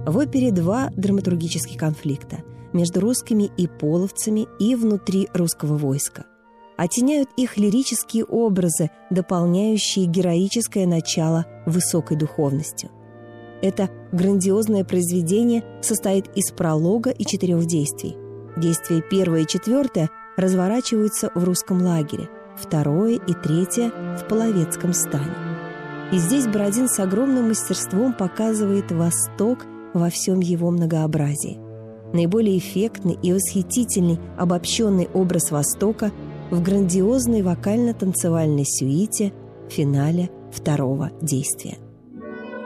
В опере два драматургических конфликта между русскими и половцами и внутри русского войска. Оттеняют их лирические образы, дополняющие героическое начало высокой духовностью. Это грандиозное произведение состоит из пролога и 4 действий. Действия 1 и 4 разворачиваются в русском лагере, 2 и 3 в Половецком стане. И здесь Бородин с огромным мастерством показывает Восток во всем его многообразии. Наиболее эффектный и восхитительный обобщенный образ Востока в грандиозной вокально-танцевальной сюите в финале 2 действия.